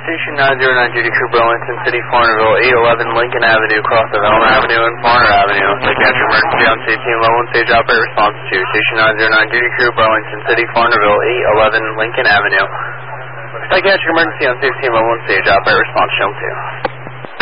Station 909 Duty Crew, Burlington City, Farnerville, 811 Lincoln Avenue, cross of Elm Avenue and Farner Avenue. Psychiatric emergency on safety and low and stage operate response to Station 909 Duty Crew, Burlington City, Farnerville, 811 Lincoln Avenue. Psychiatric emergency on safety and low and stage operate response shown to.